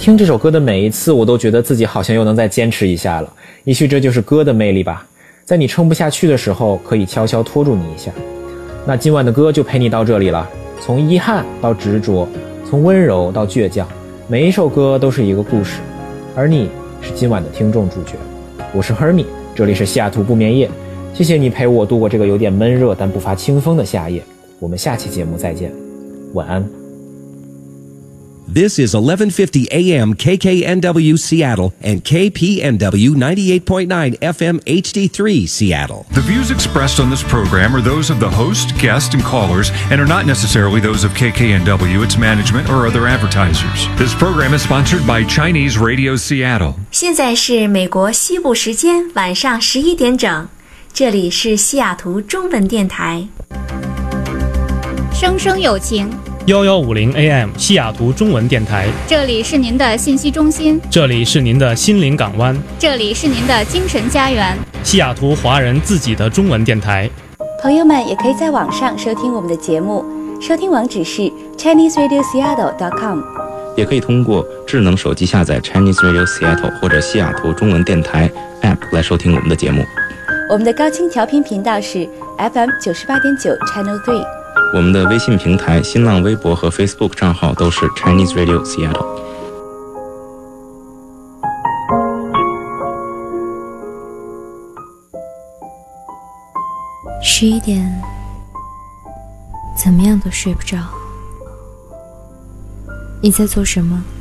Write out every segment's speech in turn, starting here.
听这首歌的每一次，我都觉得自己好像又能再坚持一下了。也许这就是歌的魅力吧，在你撑不下去的时候，可以悄悄拖住你一下。那今晚的歌就陪你到这里了，从遗憾到执着，从温柔到倔强，每一首歌都是一个故事，而你是今晚的听众主角。我是 Hermie， 这里是西雅图不眠夜，谢谢你陪我度过这个有点闷热但不乏清风的夏夜。我们下期节目再见，晚安。 This is 1150 AM KKNW Seattle and KPNW 98.9 FM HD3 Seattle. The views expressed on this program are those of the host, guests, and callers and are not necessarily those of KKNW, its management, or other advertisers. This program is sponsored by Chinese Radio Seattle. 现在是美国西部时间晚上11点整，这里是西雅图中文电台。 声声有情 1150 AM 西雅图中文电台， 这里是您的信息中心， 这里是您的心灵港湾， 这里是您的精神家园， 西雅图华人自己的中文电台。 朋友们也可以在网上收听我们的节目，收听网址是 ChineseRadioSeattle.com， 也可以通过智能手机下载 Chinese Radio Seattle 或者西雅图中文电台 App 来收听我们的节目。 我们的高清调频频道是 FM 98.9 Channel 3。 我们的微信平台、新浪微博和 Facebook 账号都是 Chinese Radio Seattle。 11点，怎么样都睡不着。你在做什么？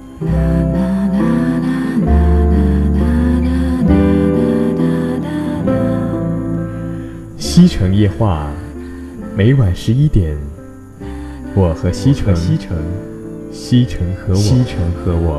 西城夜话。每晚11点，我和西城，西城和我。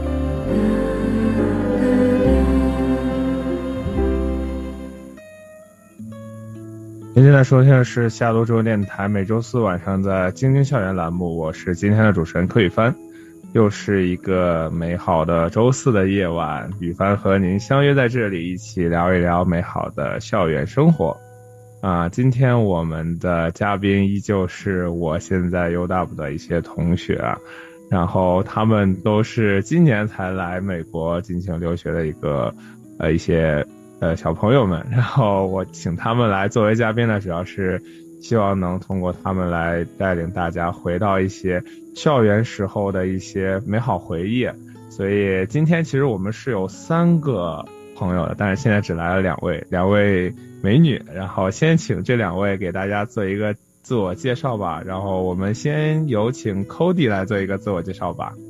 您现在收听的是西雅图中文电台每周四晚上的京津校园栏目，我是今天的主持人柯宇帆。又是一个美好的周四的夜晚，宇帆和您相约在这里，一起聊一聊美好的校园生活。今天我们的嘉宾依旧是我现在 UW 的一些同学然后他们都是今年才来美国进行留学的一些小朋友们，然后我请他们来作为嘉宾呢，主要是希望能通过他们来带领大家回到一些校园时候的一些美好回忆。所以今天其实我们是有3个朋友的，但是现在只来了两位美女，然后先请这2位给大家做一个自我介绍吧。然后我们先有请 Cody 来做一个自我介绍吧。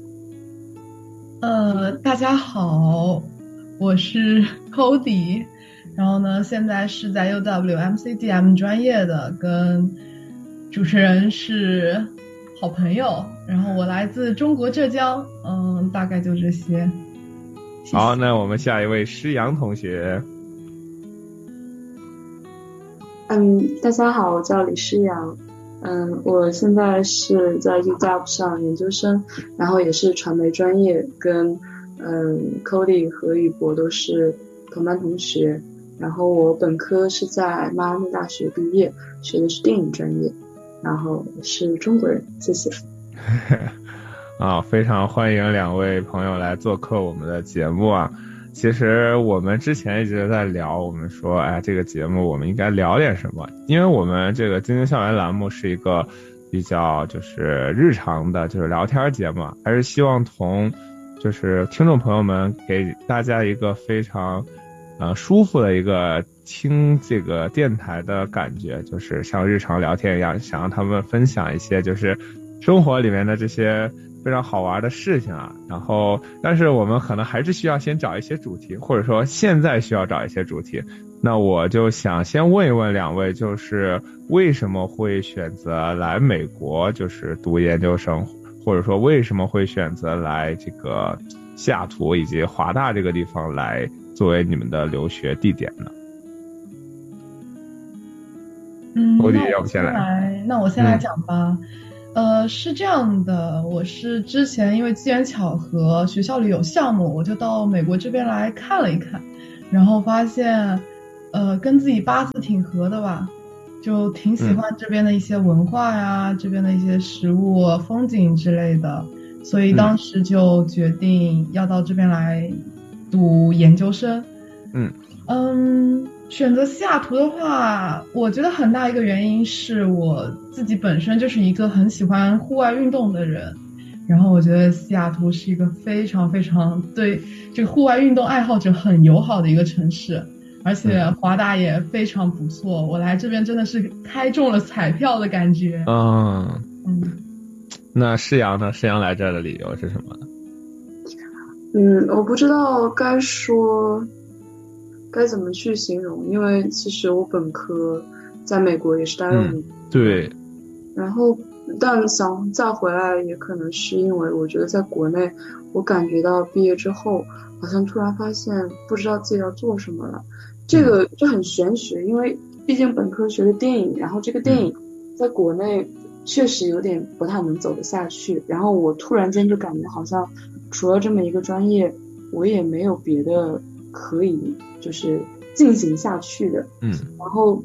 大家好，我是 Cody， 然后呢现在是在 UW MCDM 专业的，跟主持人是好朋友，然后我来自中国浙江，大概就这些。谢谢。 好，那我们下一位施阳同学。 大家好，我叫李诗阳，我现在是在 UW 上研究生，然后也是传媒专业，跟Cody 和宇博都是同班同学，然后我本科是在迈阿密大学毕业，学的是电影专业，然后是中国人，谢谢。 非常欢迎2位朋友来做客我们的节目其实我们之前一直在聊，我们说这个节目我们应该聊点什么，因为我们这个京津校园栏目是一个比较就是日常的就是聊天节目，还是希望就是听众朋友们给大家一个非常舒服的一个听这个电台的感觉，就是像日常聊天一样，想让他们分享一些就是生活里面的这些非常好玩的事情然后但是我们可能还是需要先找一些主题，或者说现在需要找一些主题。那我就想先问一问2位，就是为什么会选择来美国就是读研究生，或者说为什么会选择来这个西雅图以及华大这个地方来作为你们的留学地点呢？ 那我先来讲吧。是这样的，我是之前因为机缘巧合，学校里有项目，我就到美国这边来看了一看，然后发现跟自己八字挺合的吧，就挺喜欢这边的一些文化呀，这边的一些食物、风景之类的， 所以当时就决定要到这边来读研究生。选择西雅图的话，我觉得很大一个原因是我自己本身就是一个很喜欢户外运动的人，然后我觉得西雅图是一个非常非常对这个户外运动爱好者很友好的一个城市，而且华大也非常不错，我来这边真的是开中了彩票的感觉。 那世阳呢？世阳来这儿的理由是什么？ 我不知道该怎么去形容，因为其实我本科在美国也是待了5年， 对。 然后，但想再回来，也可能是因为我觉得在国内，我感觉到毕业之后，好像突然发现不知道自己要做什么了。这个就很玄学，因为毕竟本科学的电影，然后这个电影在国内确实有点不太能走得下去，然后我突然间就感觉好像除了这么一个专业，我也没有别的可以就是进行下去的。然后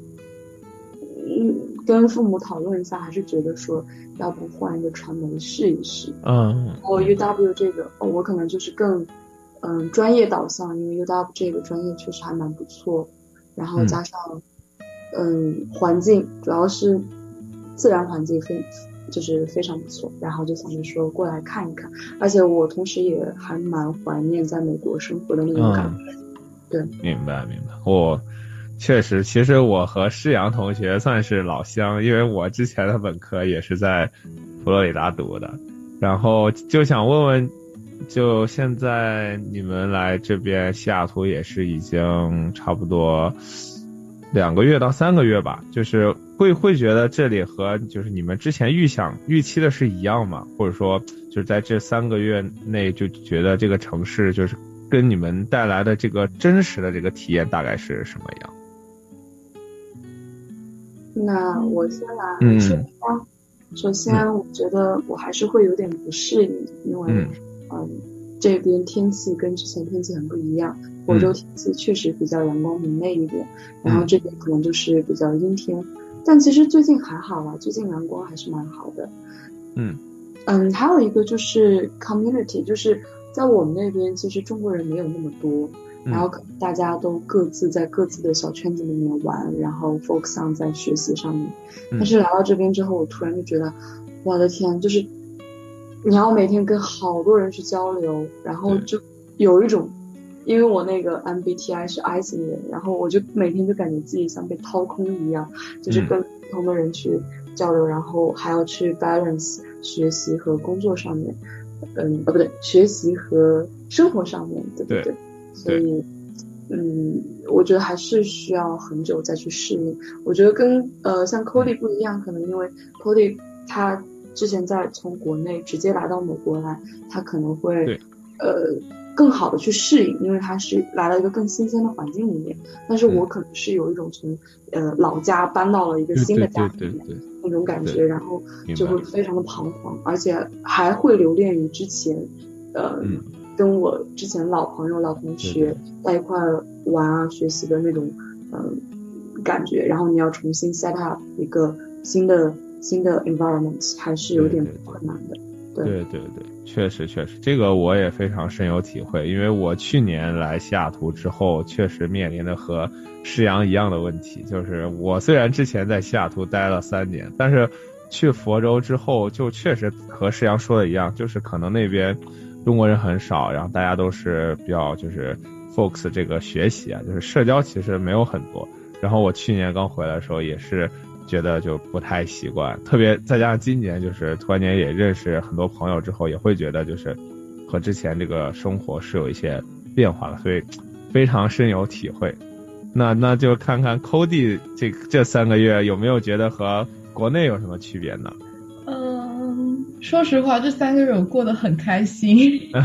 跟父母讨论一下，还是觉得说要不换一个传媒试一试。然后 UW 这个我可能就是更专业导向，因为 UW 这个专业确实还蛮不错，然后加上环境主要是自然环境就是非常不错，然后就想着说过来看一看，而且我同时也还蛮怀念在美国生活的那种感觉。对， 明白。我确实，其实我和世阳同学算是老乡，因为我之前的本科也是在佛罗里达读的，然后就想问问，就现在你们来这边西雅图也是已经差不多2个月到3个月吧，就是会觉得这里和就是你们之前预期的是一样吗？或者说就是在这3个月内就觉得这个城市就是跟你们带来的这个真实的这个体验大概是什么样？ 那我先来说吧。首先我觉得我还是会有点不适应，因为这边天气跟之前天气很不一样，欧洲天气确实比较阳光明媚一点，然后这边可能就是比较阴天，但其实最近还好啦，最近阳光还是蛮好的。还有一个就是 community， 就是在我们那边其实中国人没有那么多，然后可能大家都各自在各自的小圈子里面玩，然后 focus on 在学习上面。但是来到这边之后，我突然就觉得我的天，就是你要每天跟好多人去交流，然后就有一种，因为我那个 MBTI 是 I 型人，然后我就每天就感觉自己像被掏空一样，就是跟不同的人去交流，然后还要去 balance 学习和工作上面，不对，学习和生活上面，对不对？所以我觉得还是需要很久再去适应。我觉得跟像 Cody 不一样，可能因为 Cody 他之前从国内直接来到美国来，他可能会更好的去适应，因为他是来了一个更新鲜的环境里面。但是我可能是有一种从老家搬到了一个新的家里面那种感觉，然后就会非常的彷徨，而且还会留恋于之前跟我之前老朋友老同学在一块玩啊学习的那种感觉，然后你要重新 set up 一个新的 environment 还是有点困难的。对， 确实这个我也非常深有体会，因为我去年来西雅图之后确实面临的和世阳一样的问题，就是我虽然之前在西雅图待了3年，但是去佛州之后就确实和世阳说的一样，就是可能那边中国人很少，然后大家都是比较就是 focus 这个学习啊，就是社交其实没有很多。然后我去年刚回来的时候也是觉得就不太习惯，特别再加上今年就是突然间也认识很多朋友之后，也会觉得就是和之前这个生活是有一些变化了，所以非常深有体会。那就看看 Cody 这3个月有没有觉得和国内有什么区别呢？ 说实话，这3个月我过得很开心。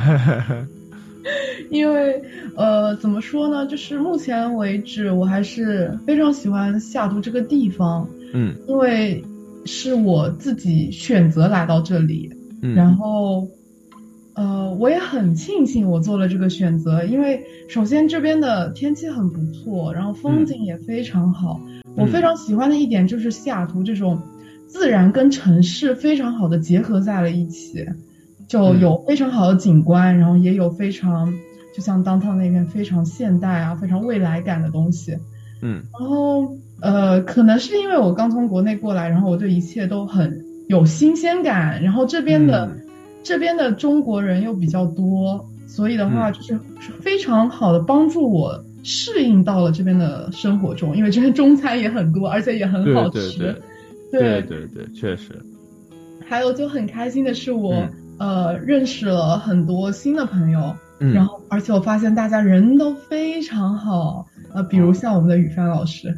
因为怎么说呢，就是目前为止我还是非常喜欢西雅图这个地方，因为是我自己选择来到这里，然后我也很庆幸我做了这个选择，因为首先这边的天气很不错，然后风景也非常好，我非常喜欢的一点就是西雅图这种自然跟城市非常好的结合在了一起， 就有非常好的景观，然后也有非常就像downtown那边非常现代啊、非常未来感的东西。然后可能是因为我刚从国内过来，然后我对一切都很有新鲜感，然后这边的中国人又比较多，所以的话就是非常好的帮助我适应到了这边的生活中，因为这边中餐也很多，而且也很好吃。对， 确实。 还有就很开心的是我认识了很多新的朋友，然后而且我发现大家人都非常好，比如像我们的雨帆老师，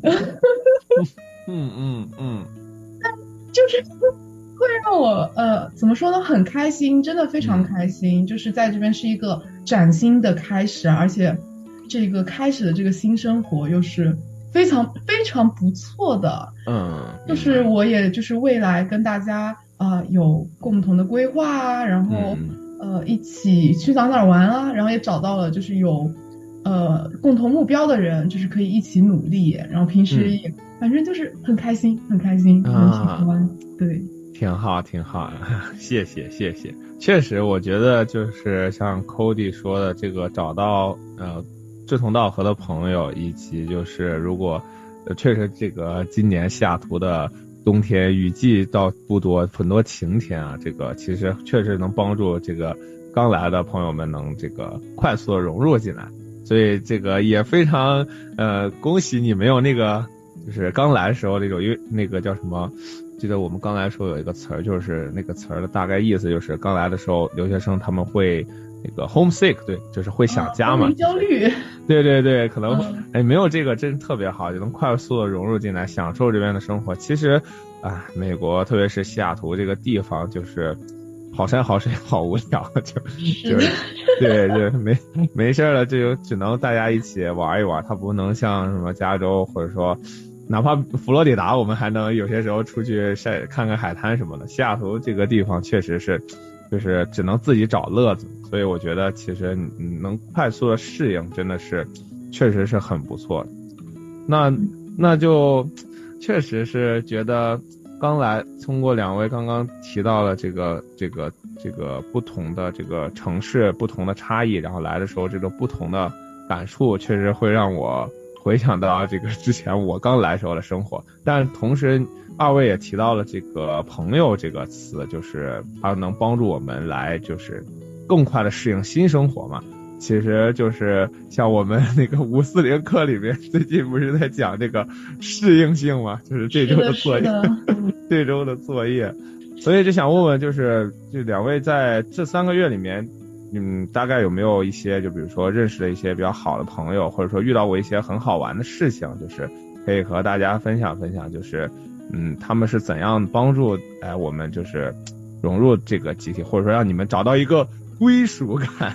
就是会让我怎么说呢，很开心，真的非常开心，就是在这边是一个崭新的开始，而且这个开始的这个新生活又是非常非常不错的。就是我也就是未来跟大家有共同的规划啊，然后一起去哪玩啊，然后也找到了就是有共同目标的人，就是可以一起努力，然后平时也反正就是很开心很喜欢。对， 挺好谢谢。确实我觉得就是像 Cody 说的，这个找到志同道合的朋友，以及就是如果确实这个今年西雅图的冬天雨季倒不多，很多晴天啊，这个其实确实能帮助这个刚来的朋友们能这个快速的融入进来，所以这个也非常恭喜你们有那个就是刚来的时候那种，因为那个叫什么，记得我们刚来的时候有一个词儿，就是那个词儿的大概意思就是刚来的时候留学生他们会那个 homesick， 对，就是会想家嘛， 焦虑， 对，可能没有这个真特别好，就能快速的融入进来，享受这边的生活。其实美国特别是西雅图这个地方，就是好山好水好无聊，就是对，没事了，就只能大家一起玩一玩，它不能像什么加州或者说哪怕佛罗里达，我们还能有些时候出去看看海滩什么的。西雅图这个地方确实是就是只能自己找乐子，所以我觉得其实你能快速的适应真的是确实是很不错的。那就确实是觉得刚来，通过两位刚刚提到了这个不同的这个城市不同的差异，然后来的时候这个不同的感触，确实会让我回想到这个之前我刚来时候的生活。但同时二位也提到了这个朋友这个词，就是它能帮助我们来就是更快的适应新生活嘛。其实就是像我们那个540课里面最近不是在讲这个适应性嘛，就是这周的作业，这周的作业。所以就想问问，就是两位在这3个月里面，大概有没有一些就比如说认识了一些比较好的朋友，或者说遇到过一些很好玩的事情，就是可以和大家分享分享，就是他们是怎样帮助我们就是融入这个集体，或者说让你们找到一个归属感。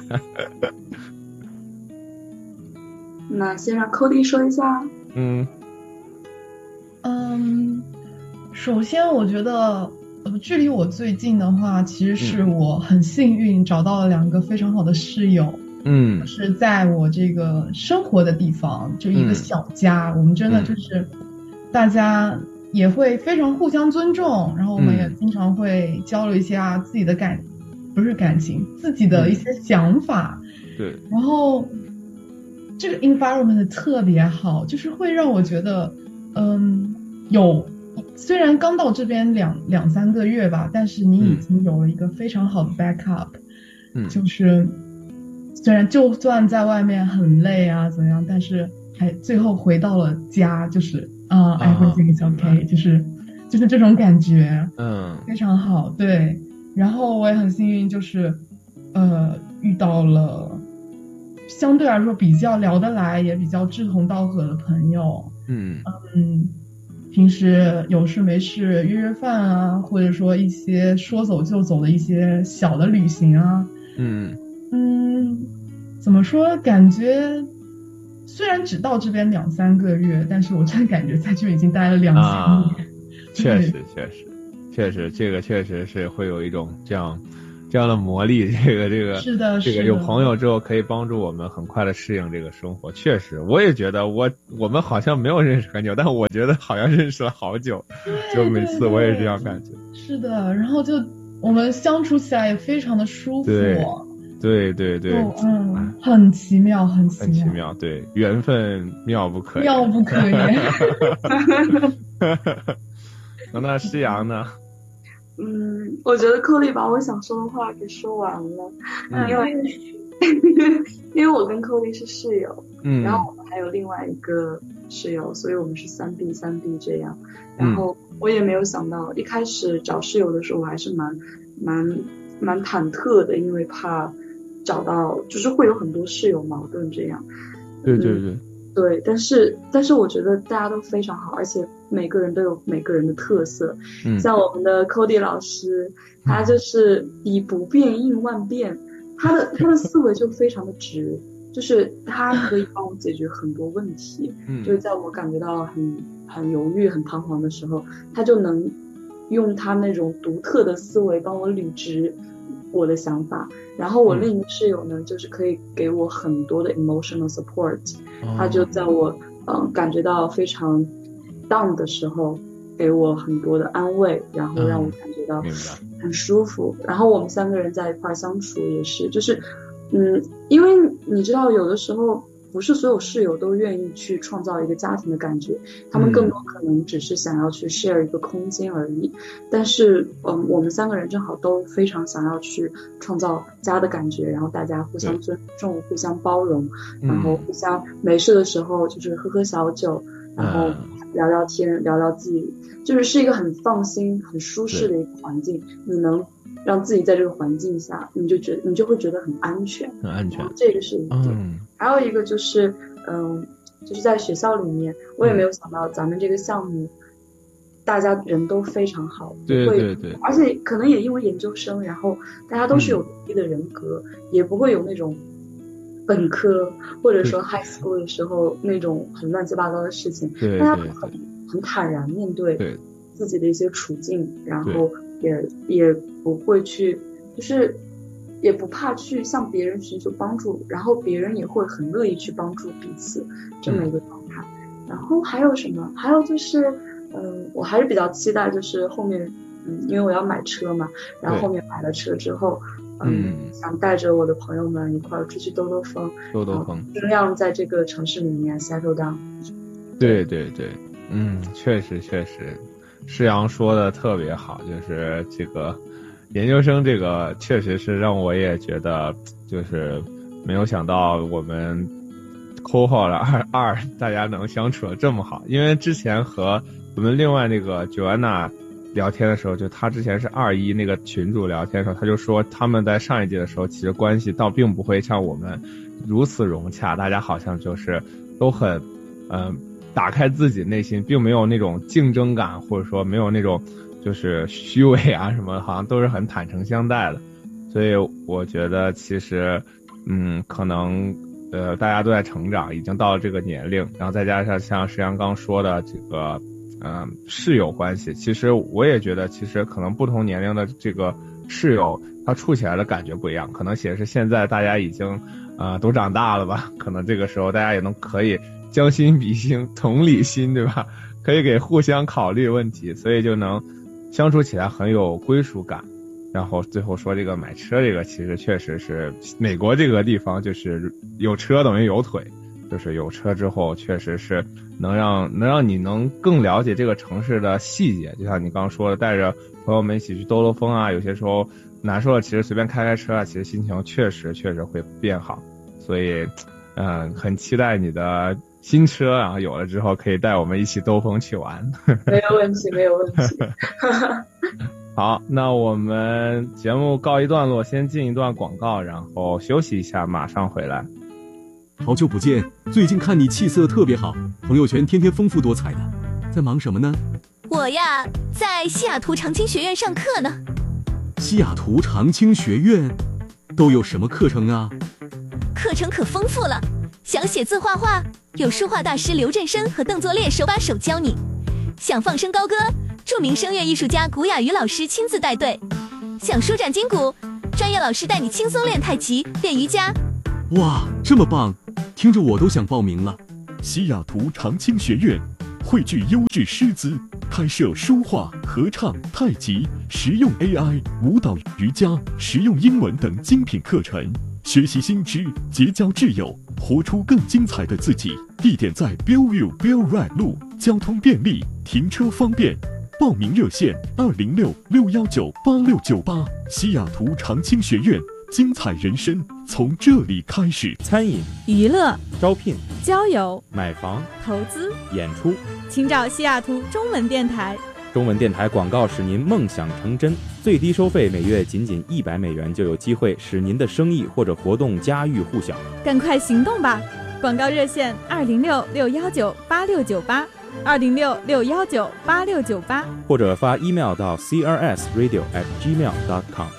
那先让 Cody 说一下。 首先我觉得距离我最近的话，其实是我很幸运找到了2个非常好的室友。是在我这个生活的地方，就一个小家，我们真的就是大家也会非常互相尊重，然后我们也经常会交流一些自己的不是感情，自己的一些想法。 对。 然后这个 environment 特别好，就是会让我觉得虽然刚到这边两三个月吧，但是你已经有了一个非常好的 backup。就是虽然就算在外面很累啊怎么样，但是还最后回到了家，就是everything is okay， 就是这种感觉，非常好。对，然后我也很幸运，就是遇到了相对来说比较聊得来也比较志同道合的朋友。平时有事没事约饭啊，或者说一些说走就走的一些小的旅行啊。怎么说，感觉虽然只到这边2-3个月，但是我真的感觉在这已经待了2-3年。 确实这个确实是会有一种这样的魔力，这个是的有朋友之后可以帮助我们很快的适应这个生活。确实我也觉得我们好像没有认识很久，但我觉得好像认识了好久，就每次我也这样感觉。 是的，然后就我们相处起来也非常的舒服。 对， 很奇妙，很奇妙，对，缘分妙不可言， 妙不可言。 那诗阳呢？ 我觉得寇丽把我想说的话给说完了，因为我跟寇丽是室友，然后我们还有另外一个室友，所以我们是3B 这样。然后我也没有想到，一开始找室友的时候，我还是蛮忐忑的，因为怕找到就是会有很多室友矛盾这样。对，但是我觉得大家都非常好，而且每个人都有每个人的特色。像我们的 Cody 老师，他就是以不变应万变，他的思维就非常的直，就是他可以帮我解决很多问题。就是在我感觉到很犹豫、很彷徨的时候，他就能用他那种独特的思维帮我捋直我的想法。然后我另一个室友呢，就是可以给我很多的 emotional support，他就在我感觉到非常 down 的时候，给我很多的安慰，然后让我感觉到很舒服。然后我们3个人在一块相处也是，就是因为你知道有的时候不是所有室友都愿意去创造一个家庭的感觉，他们更多可能只是想要去 share 一个空间而已。但是我们3个人正好都非常想要去创造家的感觉，然后大家互相尊重、互相包容，然后互相没事的时候就是喝小酒，然后聊聊天，聊聊自己，就是一个很放心、很舒适的一个环境。你能让自己在这个环境下，你就会觉得很安全，这个是一点。还有一个就是就是在学校里面，我也没有想到咱们这个项目大家人都非常好， 对， 而且可能也因为研究生，然后大家都是有独立的人格，也不会有那种本科或者说 high school 的时候那种很乱七八糟的事情，大家很坦然面对自己的一些处境，然后也不会去就是也不怕去向别人寻求帮助，然后别人也会很乐意去帮助彼此，这么一个状态。然后还有什么？还有就是我还是比较期待就是后面因为我要买车嘛，然后后面买了车之后想带着我的朋友们一块儿出去兜风，尽量在这个城市里面 settle down。 对，确实诗阳说的特别好，就是这个研究生这个确实是让我也觉得就是没有想到我们cohort 2大家能相处的这么好。因为之前和我们另外那个 Joanna 聊天的时候，就他之前是21那个群主聊天的时候，他就说他们在上一届的时候其实关系倒并不会像我们如此融洽，大家好像就是都很打开自己内心，并没有那种竞争感，或者说没有那种就是虚伪啊什么，好像都是很坦诚相待的。所以我觉得其实可能大家都在成长，已经到了这个年龄，然后再加上像石阳刚说的这个室友关系，其实我也觉得其实可能不同年龄的这个室友他处起来的感觉不一样，可能也是现在大家已经都长大了吧，可能这个时候大家也可以将心比心，同理心，对吧？可以给互相考虑问题，所以就能相处起来很有归属感。然后最后说这个买车这个，其实确实是美国这个地方就是有车等于有腿，就是有车之后确实是能让你能更了解这个城市的细节，就像你刚刚说的，带着朋友们一起去兜风啊，有些时候难受了，其实随便开车啊，其实心情确实会变好。所以很期待你的新车，然后有了之后可以带我们一起兜风去玩。 没有问题。 好，那我们节目告一段落，先进一段广告，然后休息一下，马上回来。 好久不见，最近看你气色特别好，朋友圈天天丰富多彩的，在忙什么呢？ 我呀，在西雅图长青学院上课呢。 西雅图长青学院都有什么课程啊？ 课程可丰富了，想写字画画，有书画大师刘振生和邓作烈手把手教你；想放声高歌，著名声乐艺术家古雅瑜老师亲自带队；想舒展筋骨，专业老师带你轻松练太极、练瑜伽。 哇，这么棒，听着我都想报名了。 西雅图长青学院汇聚优质师资， 开设书画、合唱、太极、实用 AI、舞蹈、瑜伽、实用英文等精品课程，学习新知，结交挚友，活出更精彩的自己。地点在 Bellevue Bell Ride 路，交通便利，停车方便。报名热线206-619-8698。西雅图长青学院，精彩人生从这里开始。 餐饮、 娱乐、 招聘、 交友、 买房、 投资、 演出， 请找西雅图中文电台。 中文电台广告使您梦想成真，最低收费每月仅$100，就有机会使您的生意或者活动家喻户晓。 赶快行动吧！广告热线206-619-8698，206-619-8698， 或者发 email 到 crsradio@gmail.com。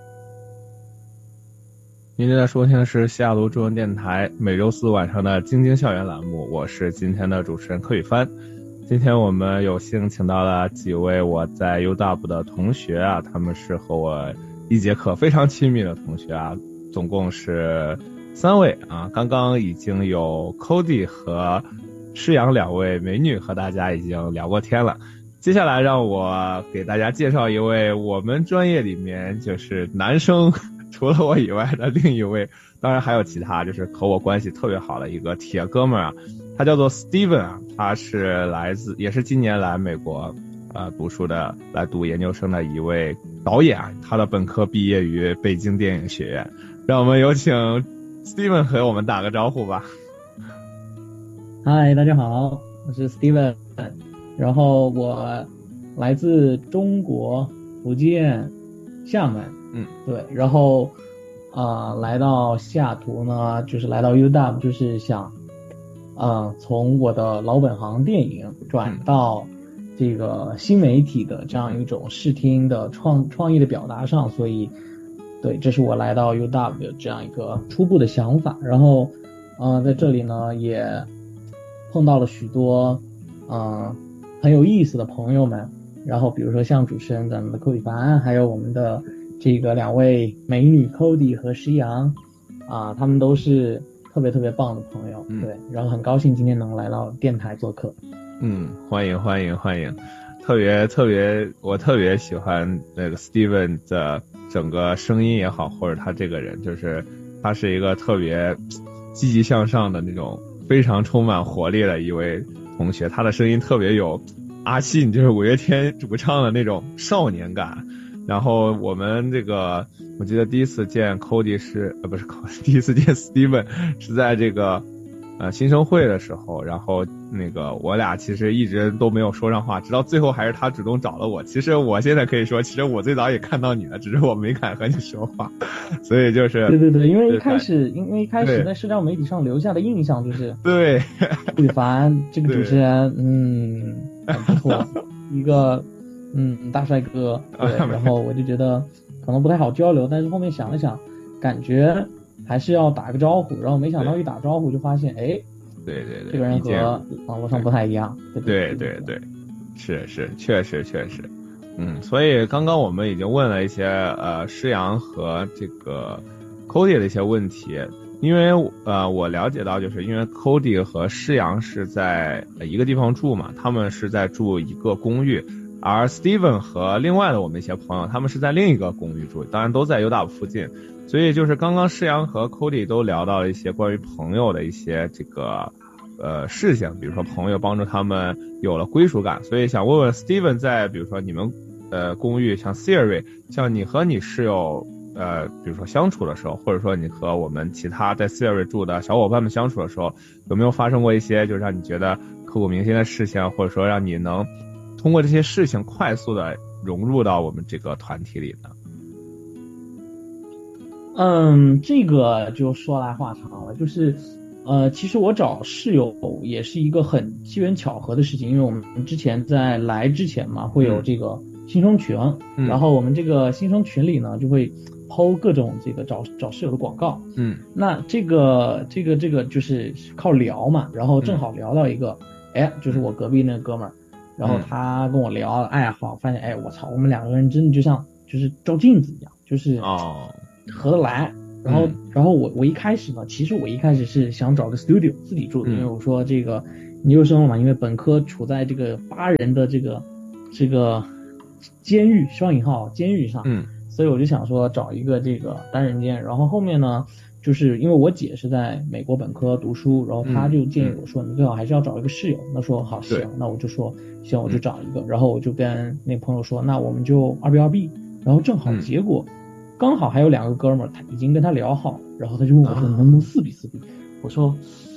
您正在收听的是西雅图中文电台每周四晚上的京津校园栏目，我是今天的主持人柯宇帆。今天我们有幸请到了几位我在 UW 的同学啊，他们是和我一节课非常亲密的同学啊，总共是3位啊。刚刚已经有 Cody 和诗阳2位美女和大家已经聊过天了，接下来让我给大家介绍一位我们专业里面就是男生除了我以外的另一位，当然还有其他，就是和我关系特别好的一个铁哥们儿啊，他叫做 Steven 啊，他是也是今年来美国读书的，来读研究生的一位导演啊，他的本科毕业于北京电影学院。让我们有请 Steven 和我们打个招呼吧。 嗨，大家好，我是 Steven， 然后我来自中国福建厦门，对，然后来到西雅图呢，就是来到 UW， 就是想从我的老本行电影转到这个新媒体的这样一种视听的创意的表达上，所以对，这是我来到 UW 这样一个初步的想法。然后在这里呢也碰到了许多很有意思的朋友们，然后比如说像主持人咱们的寇宇凡，还有我们的这个2位美女 Cody 和石阳他们都是特别特别棒的朋友，对，然后很高兴今天能来到电台做客。 欢迎，我特别喜欢那个 Steven 的整个声音也好，或者他这个人，就是他是一个特别积极向上的那种非常充满活力的一位同学，他的声音特别有阿信就是五月天主唱的那种少年感。然后我们这个我记得第一次见 Cody 第一次见 Steven 是在这个新生会的时候，然后那个我俩其实一直都没有说上话，直到最后还是他主动找了我。其实我现在可以说，其实我最早也看到你了，只是我没敢和你说话。所以就是对，因为一开始在社交媒体上留下的印象就是对宇凡这个主持人很不错，一个大帅哥，对，然后我就觉得可能不太好交流，但是后面想了想，感觉还是要打个招呼，然后没想到一打招呼就发现，对，这个人和网络上不太一样， 对，是，确实，所以刚刚我们已经问了一些诗阳和这个 Cody 的一些问题，因为我了解到，就是因为 Cody 和诗阳是在一个地方住嘛，他们是在住一个公寓。而 Steven 和另外的我们一些朋友，他们是在另一个公寓住，当然都在 UW 附近，所以就是刚刚诗阳和 Cody 都聊到了一些关于朋友的一些这个事情，比如说朋友帮助他们有了归属感，所以想问问 Steven 在比如说你们公寓像 Siri， 像你和你室友比如说相处的时候，或者说你和我们其他在 Siri 住的小伙伴们相处的时候，有没有发生过一些就是让你觉得刻骨铭心的事情，或者说让你能通过这些事情快速的融入到我们这个团体里呢？ 这个就说来话长了，就是其实我找室友也是一个很机缘巧合的事情，因为我们之前在来之前嘛，会有这个新生群，然后我们这个新生群里呢就会抛各种这个找室友的广告，那这个就是靠聊嘛，然后正好聊到一个，就是我隔壁那个哥们儿。然后他跟我聊爱好，发现我操，我们2个人真的就像就是照镜子一样，就是合得来。然后我一开始呢，其实我一开始是想找个 studio 自己住的，因为我说这个研究生嘛，因为本科处在这个8人的这个这个监狱双引号监狱上，所以我就想说找一个这个单人间，然后后面呢，就是因为我姐是在美国本科读书，然后她就建议我说，你最好还是要找一个室友。那说好行，那我就说行，我就找一个，然后我就跟那朋友说，那我们就2B2B，然后正好结果刚好还有2个哥们儿，他已经跟他聊好了，然后他就问我说能不能4B4B，我说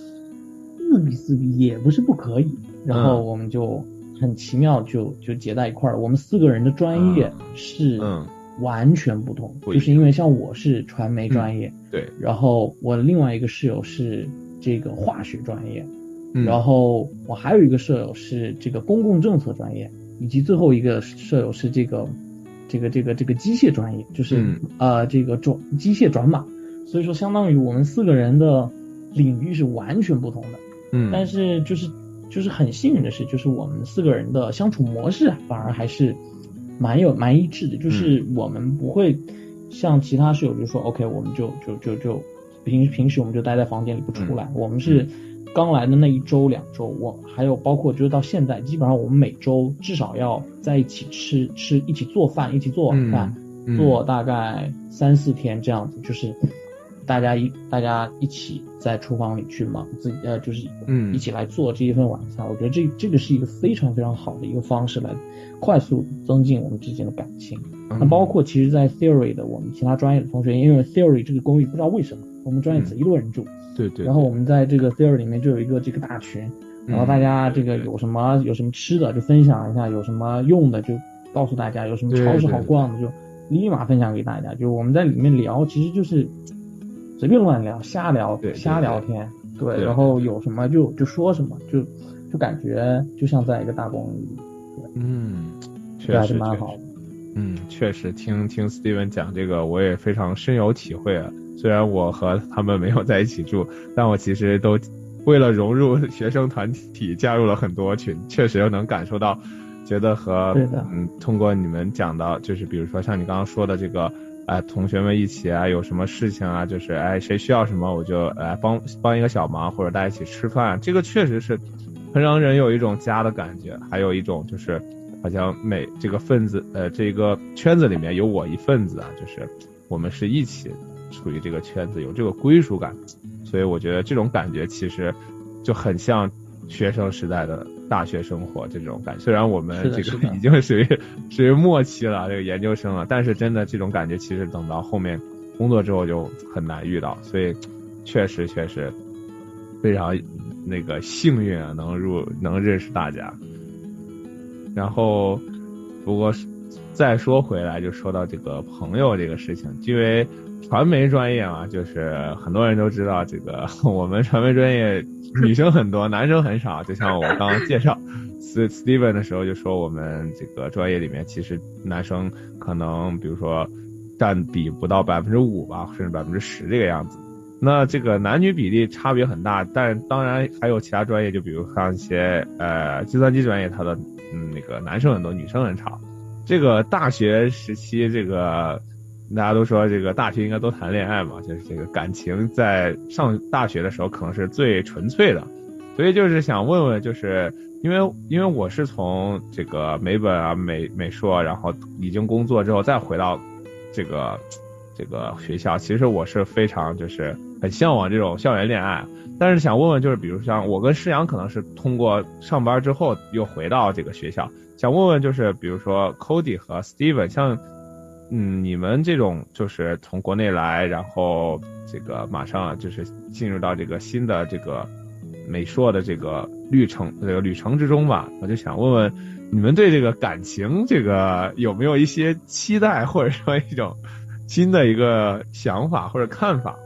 4B4B 也不是不可以，然后我们就很奇妙就结在一块儿。我们4个人的专业是完全不同，就是因为像我是传媒专业， 对， 然后我另外一个室友是这个化学专业，然后我还有一个舍友是这个公共政策专业，以及最后一个舍友是这个机械专业，就是这个机械转码，所以说相当于我们4个人的领域是完全不同的。但是就是很幸运的是，就是我们4个人的相处模式反而还是蛮一致的，就是我们不会像其他室友就说 OK 我们就平时我们就待在房间里不出来，我们是刚来的那1周2周，我还有包括就是到现在，基本上我们每周至少要在一起吃一起做饭，一起做晚饭，做大概3-4天这样子，就是大家一起在厨房里去忙自己就是一起来做这一份晚餐。我觉得这个是一个非常非常好的一个方式来快速增进我们之间的感情。那包括其实在 Theory 的我们其他专业的同学，因为 Theory 这个公寓不知道为什么我们专业只1个人住， 对， 然后我们在这个 Theory 里面就有一个这个大群，然后大家这个有什么吃的就分享一下，有什么用的就告诉大家，有什么超市好逛的就立马分享给大家。就我们在里面聊，其实就是随便乱聊，瞎聊天，对，然后有什么就说什么，就感觉就像在一个大公寓里， 确实还是蛮好的。 确实听 Steven 讲这个，我也非常深有体会啊。虽然我和他们没有在一起住，但我其实都为了融入学生团体加入了很多群，确实又能感受到，觉得和通过你们讲到，就是比如说像你刚刚说的这个。同学们一起啊，有什么事情啊，就是谁需要什么我就帮一个小忙，或者大家一起吃饭，这个确实是很让人有一种家的感觉。还有一种就是好像这个分子这个圈子里面有我一份子啊，就是我们是一起处于这个圈子，有这个归属感。所以我觉得这种感觉其实就很像学生时代的大学生活这种感觉，虽然我们这个已经属于末期了，这个研究生了，但是真的这种感觉其实等到后面工作之后就很难遇到，所以确实非常那个幸运啊，能认识大家。然后不过再说回来，就说到这个朋友这个事情，因为传媒专业嘛，就是很多人都知道这个我们传媒专业女生很多，男生很少。就像我刚刚介绍Steven 的时候就说，我们这个专业里面其实男生可能比如说占比不到5%吧，甚至10%这个样子。那这个男女比例差别很大，但当然还有其他专业，就比如像一些计算机专业，它的那个男生很多，女生很少。这个大学时期，这个大家都说这个大学应该都谈恋爱嘛，就是这个感情在上大学的时候可能是最纯粹的。所以就是想问问，就是因为我是从这个美本啊美硕，然后已经工作之后再回到这个学校，其实我是非常就是很向往这种校园恋爱。但是想问问，就是比如像我跟诗阳可能是通过上班之后又回到这个学校，想问问就是比如说 Cody 和 Steven， 像你们这种就是从国内来，然后这个马上就是进入到这个新的这个美硕的这个旅程之中吧，我就想问问你们对这个感情这个有没有一些期待，或者说一种新的一个想法或者看法？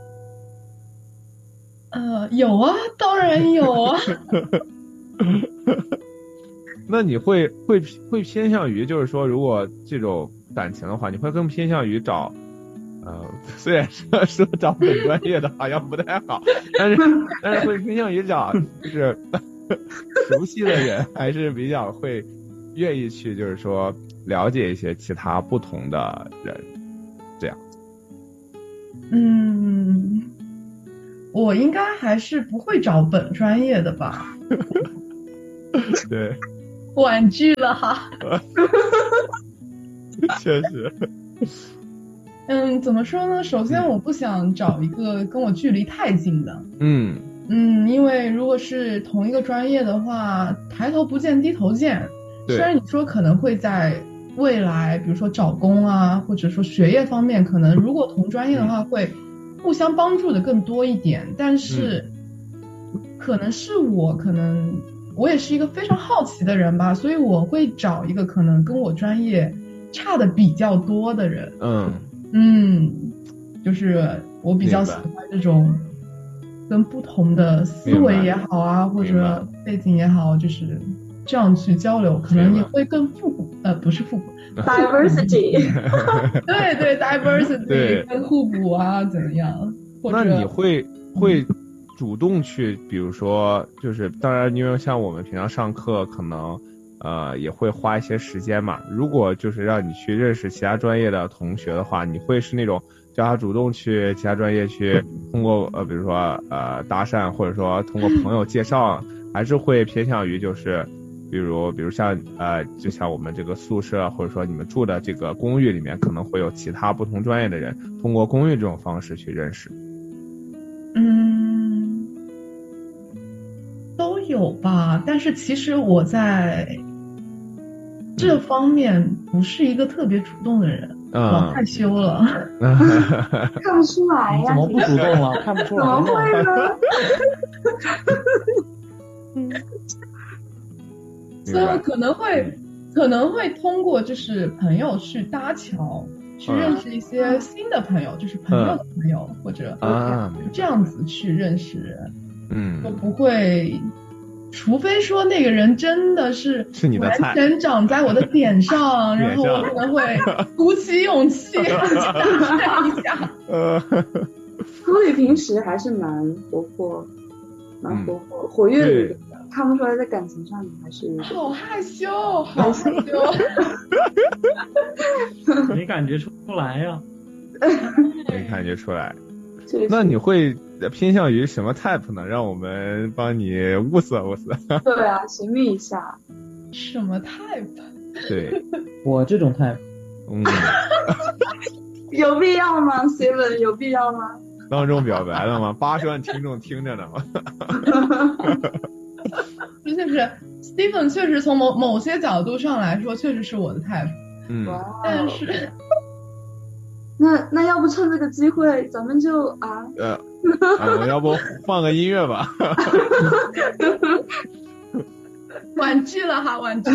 有啊，当然有啊。 那你会偏向于就是说，如果这种感情的话，你会更偏向于找虽然说找本专业的好像不太好，但是会偏向于找就是熟悉的人，还是比较会愿意去就是说了解一些其他不同的人这样。 我应该还是不会找本专业的吧。 对， 婉拒了哈。 确实。 怎么说呢？首先我不想找一个跟我距离太近的。因为如果是同一个专业的话，抬头不见低头见。虽然你说可能会在未来，比如说找工啊，或者说学业方面，可能如果同专业的话，会互相帮助的更多一点。但是，可能我也是一个非常好奇的人吧，所以我会找一个可能跟我专业差的比较多的人。就是我比较喜欢这种跟不同的思维也好啊，或者背景也好，就是这样去交流，可能也会更复古，不是复古 ，diversity 对 diversity 更互补啊，怎么样？ 那你会主动去，比如说，就是当然，因为像我们平常上课可能也会花一些时间嘛。如果就是让你去认识其他专业的同学的话，你会是那种叫他主动去其他专业去通过比如说搭讪，或者说通过朋友介绍，还是会偏向于就是比如像就像我们这个宿舍，或者说你们住的这个公寓里面，可能会有其他不同专业的人，通过公寓这种方式去认识？ 都有吧，但是其实我在这方面不是一个特别主动的人，我害羞了。 看不出来呀， 怎么不主动了？看不出来， 怎么会呢？所以我可能会通过就是朋友去搭桥，去认识一些新的朋友，就是朋友的朋友，或者这样子去认识人。我不会，除非说那个人真的是你的菜， 完全长在我的点上，然后我可能会鼓起勇气去搭讪一下。 Cody 平时还是蛮活跃的，看不出来在感情上你还是好害羞，好害羞。 没感觉出来呀？ 没感觉出来。那你会偏向于什么 type 呢？让我们帮你物色。 对啊，寻觅一下。 什么 type？ 对， 我这种 type。 有必要吗 ？Steven 有必要吗？ 当众表白了吗？80万听众听着呢吗？ 就是 Steven 确实从某些角度上来说，确实是我的 type。但是。 那要不趁这个机会，咱们就我要不放个音乐吧？ 婉拒了。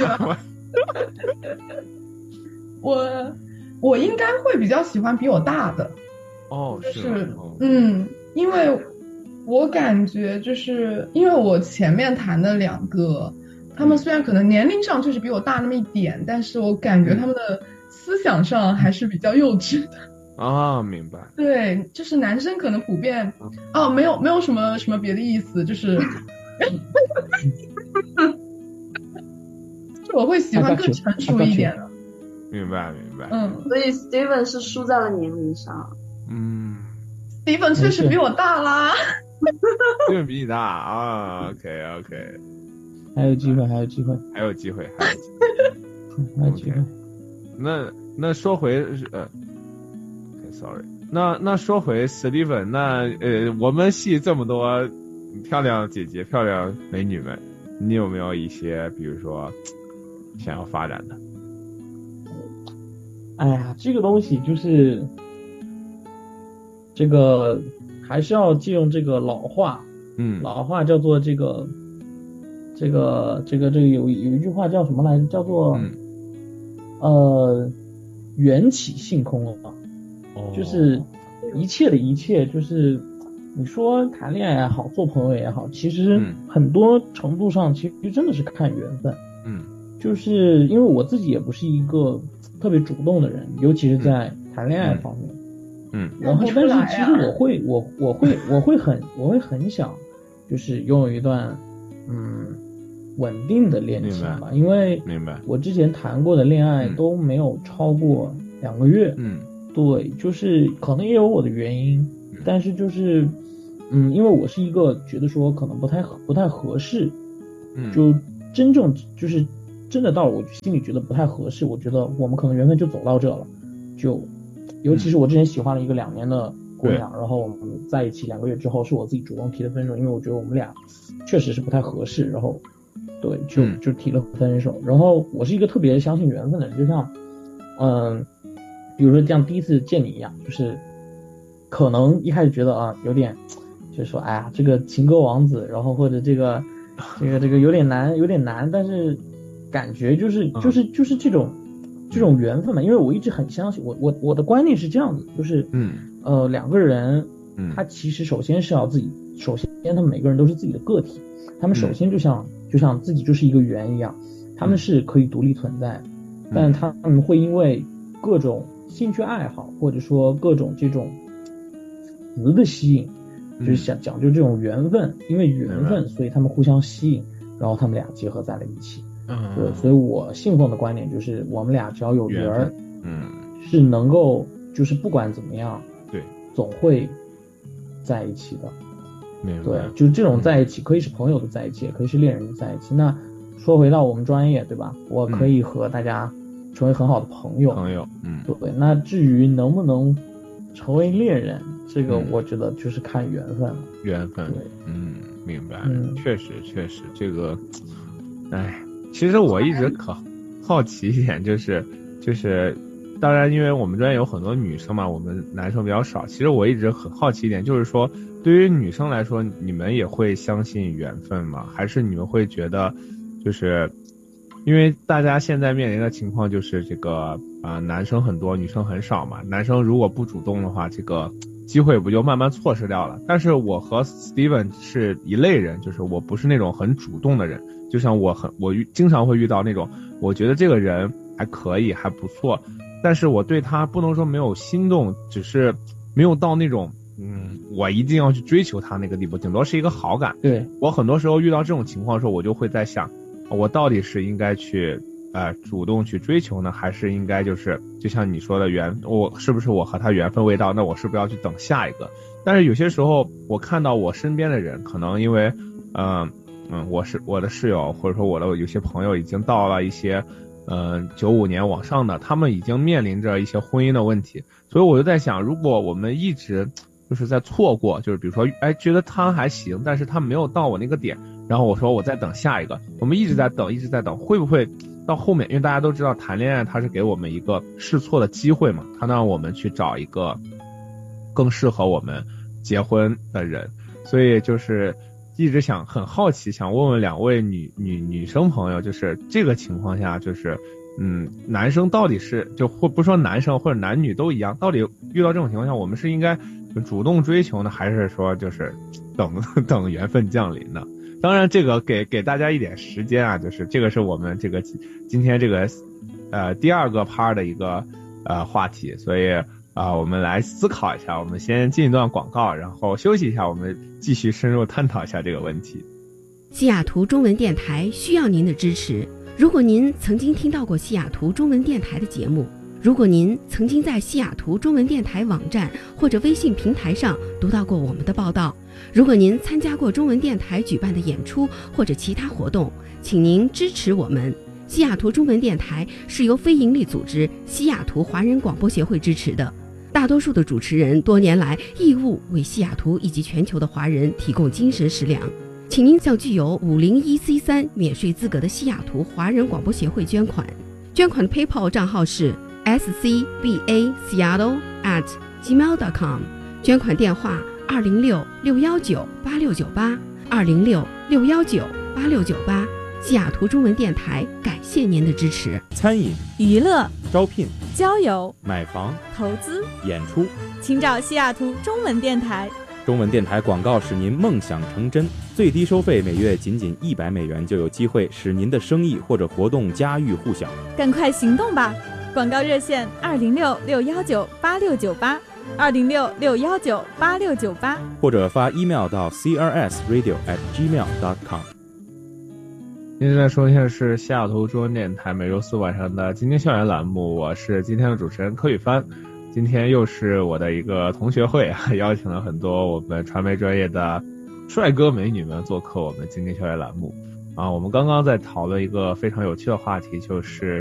我应该会比较喜欢比我大的。是因为我感觉就是因为我前面谈的2个，他们虽然可能年龄上就是比我大那么一点，但是我感觉他们的思想上还是比较幼稚的。 明白。 对，就是男生可能普遍没有什么别的意思，就是我会喜欢更成熟一点的。 明白。 所以 Steven 是输在了年龄上。 Steven 确实比我大啦。 Steven 比你大啊 OK。 还有机会。 那说回sorry， 那说回 Steven， 那我们系这么多漂亮姐姐、漂亮美女们，你有没有一些比如说想要发展的？ 哎呀，这个东西就是这个还是要借用这个老话，老话叫做这个有一句话叫什么来着？叫做缘起性空啊。就是一切的一切，就是你说谈恋爱也好，做朋友也好，其实很多程度上其实真的是看缘分。就是因为我自己也不是一个特别主动的人，尤其是在谈恋爱方面。然后但是其实我会很想就是拥有一段稳定的恋情吧，因为我之前谈过的恋爱都没有超过2个月。对，就是可能也有我的原因，但是就是因为我是一个觉得说可能不太合适，就真正就是真的到我心里觉得不太合适，我觉得我们可能缘分就走到这了，就尤其是我之前喜欢了一个2年的姑娘，然后我们在一起2个月之后是我自己主动提的分手，因为我觉得我们俩确实是不太合适，然后对就提了分手。然后我是一个特别相信缘分的人，就像比如说这样第一次见你一样，就是可能一开始觉得有点就是说哎呀这个情歌王子，然后或者这个有点难，但是感觉就是这种缘分嘛。因为我一直很相信我的观念是这样子，就是2个人他其实首先是要首先他们每个人都是自己的个体，他们首先就像自己就是一个圆一样，他们是可以独立存在，但他们会因为各种兴趣爱好或者说各种这种词的吸引，就是讲究这种缘分，因为缘分所以他们互相吸引，然后他们俩结合在了一起。对，所以我信奉的观点就是我们俩只要有缘，是能够就是不管怎么样，对，总会在一起的。对，就是这种在一起可以是朋友的在一起，也可以是恋人的在一起。那说回到我们专业，对吧？我可以和大家成为很好的朋友，对。那至于能不能成为恋人，这个我觉得就是看缘分了。 缘分，对，明白。确实这个，其实我一直可好奇一点，就是当然因为我们专业有很多女生嘛，我们男生比较少。其实我一直很好奇一点，就是说对于女生来说，你们也会相信缘分吗？还是你们会觉得就是因为大家现在面临的情况就是这个男生很多女生很少嘛，男生如果不主动的话，这个机会不就慢慢错失掉了。但是我和 Steven 是一类人，就是我不是那种很主动的人，就像我经常会遇到那种我觉得这个人还可以还不错，但是我对他不能说没有心动，只是没有到那种我一定要去追求他那个地步，顶多是一个好感。对，我很多时候遇到这种情况的时候，我就会在想，我到底是应该去主动去追求呢，还是应该就像你说的我是不是我和他缘分未到，那我是不是要去等下一个？但是有些时候我看到我身边的人，可能因为我的室友或者说我的有些朋友已经到了一些95年往上的，他们已经面临着一些婚姻的问题，所以我就在想，如果我们一直就是在错过，就是比如说觉得他还行，但是他没有到我那个点，然后我说我再等下一个，我们一直在等，会不会到后面，因为大家都知道谈恋爱它是给我们一个试错的机会嘛，它让我们去找一个更适合我们结婚的人，所以就是一直很好奇，想问问2位女生朋友，就是这个情况下，就是男生到底是不说男生或者男女都一样，到底遇到这种情况下，我们是应该主动追求呢，还是说就是等缘分降临呢？当然这个给大家一点时间啊，就是这个是我们这个今天这个第2个 part 的一个话题，所以我们来思考一下，我们先进一段广告，然后休息一下，我们继续深入探讨一下这个问题。 西雅图中文电台需要您的支持。如果您曾经听到过西雅图中文电台的节目，如果您曾经在西雅图中文电台网站或者微信平台上读到过我们的报道，如果您参加过中文电台举办的演出或者其他活动，请您支持我们。西雅图中文电台是由非营利组织西雅图华人广播协会支持的，大多数的主持人多年来义务为西雅图以及全球的华人提供精神食粮，请您向具有501C3免税资格的西雅图华人广播协会捐款。捐款的 PayPal 账号是scbaseattle@gmail.com， 捐款电话206-619-8698 206-619-8698。西雅图中文电台感谢您的支持。 餐饮、 娱乐、 招聘、 交友、 买房、 投资、 演出， 请找西雅图中文电台。 中文电台广告使您梦想成真，最低收费每月仅$100就有机会使您的生意或者活动家喻户晓。 赶快行动吧！广告热线206-619-8698 206-619-8698， 或者发 email 到 crsradio@gmail.com。 您正在收听的是西雅图中文电台每周4晚上的今天校园栏目，我是今天的主持人柯宇帆。今天又是我的一个同学会邀请了很多我们传媒专业的帅哥美女们做客我们今天校园栏目我们刚刚在讨论一个非常有趣的话题，就是